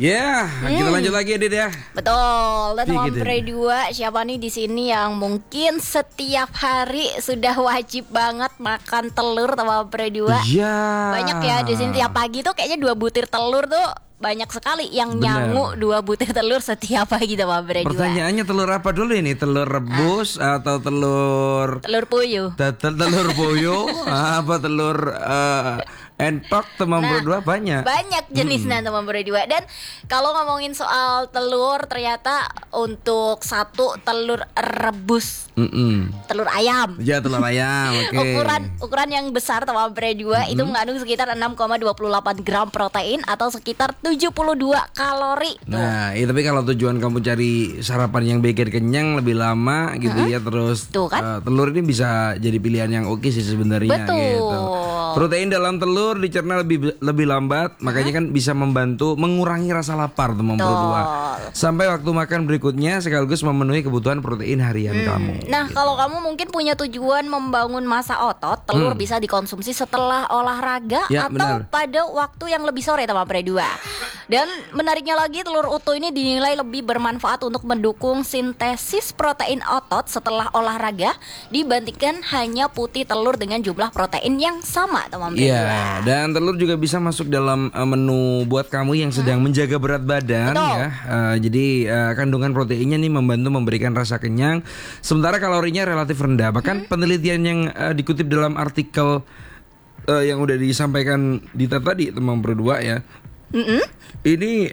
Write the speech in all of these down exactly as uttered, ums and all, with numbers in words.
Ya, yeah, kita Hmm. lanjut lagi Adit ya. Betul. Dan teman Dikit, Pre dua, siapa nih di sini yang mungkin setiap hari sudah wajib banget makan telur teman Pre dua? Iya. Banyak ya di sini tiap pagi tuh kayaknya dua butir telur tuh banyak sekali yang Bener. nyangu dua butir telur setiap pagi teman Pre dua. Pertanyaannya telur apa dulu ini? Telur rebus atau telur Telur puyuh. Tel- tel- telur puyuh apa telur eh, entok teman Nah, berdua banyak. Banyak jenisnya teman Pre dua. Dan kalau ngomongin soal telur, ternyata untuk satu telur rebus, Mm-mm. telur ayam, Ya telur ayam, oke. ukuran ukuran yang besar teman Pre dua itu mengandung sekitar enam koma dua delapan gram protein atau sekitar tujuh puluh dua kalori. Tuh. Nah, iya, tapi kalau tujuan kamu cari sarapan yang bikin kenyang lebih lama gitu ya, terus Tuh kan? eh, telur ini bisa jadi pilihan yang oke sih sebenarnya. Betul. Gitu. Protein dalam telur dicerna lebih lebih lambat, makanya kan bisa membantu mengurangi rasa lapar teman Betul. berdua. Sampai waktu makan berikutnya sekaligus memenuhi kebutuhan protein harian kamu. Nah, kalau kamu mungkin punya tujuan membangun massa otot, telur Hmm. bisa dikonsumsi setelah olahraga Ya, atau benar. pada waktu yang lebih sore teman Pre dua. Dan menariknya lagi, telur utuh ini dinilai lebih bermanfaat untuk mendukung sintesis protein otot setelah olahraga dibandingkan hanya putih telur dengan jumlah protein yang sama teman Pre dua. Iya, dan telur juga bisa masuk dalam uh, menu buat kamu yang sedang menjaga berat badan. Betul. Ya. Uh, jadi uh, kandungan proteinnya nih membantu memberikan rasa kenyang, sementara kalorinya relatif rendah. Bahkan penelitian yang uh, dikutip dalam artikel uh, yang udah disampaikan Dita tadi teman berdua ya, Mm-mm. ini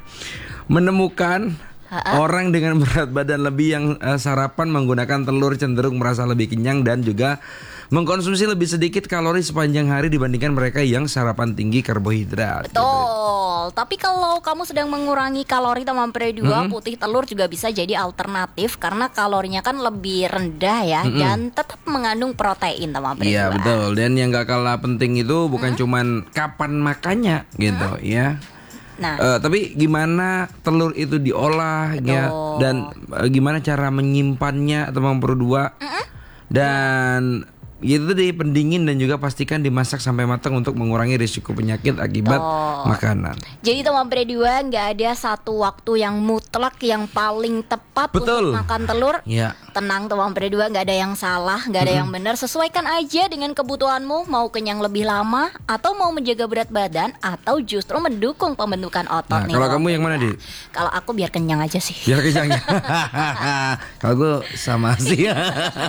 menemukan Ha-ha. orang dengan berat badan lebih yang uh, sarapan menggunakan telur cenderung merasa lebih kenyang dan juga mengkonsumsi lebih sedikit kalori sepanjang hari dibandingkan mereka yang sarapan tinggi karbohidrat. Betul. Tapi kalau kamu sedang mengurangi kalori teman Pre dua, putih telur juga bisa jadi alternatif karena kalorinya kan lebih rendah ya dan tetap mengandung protein teman Pre dua. Iya betul. Dan yang gak kalah penting itu bukan cuman kapan makannya gitu ya. Nah, Eh, tapi gimana telur itu diolah ya, Betul. dan eh, gimana cara menyimpannya teman berdua. Dan itu deh, pendingin dan juga pastikan dimasak sampai matang untuk mengurangi risiko penyakit akibat Betul. makanan. jadi teman Pre dua nggak ada satu waktu yang mutlak yang paling tepat Betul. untuk makan telur. Ya. Tenang teman Pre dua, nggak ada yang salah, nggak ada yang benar. Sesuaikan aja dengan kebutuhanmu. Mau kenyang lebih lama atau mau menjaga berat badan atau justru mendukung pembentukan otot Nah, nih. kalau teman kamu Pre yang mana, dua. Di? Kalau aku biar kenyang aja sih. Biar kenyang ya. Kalau gue sama sih.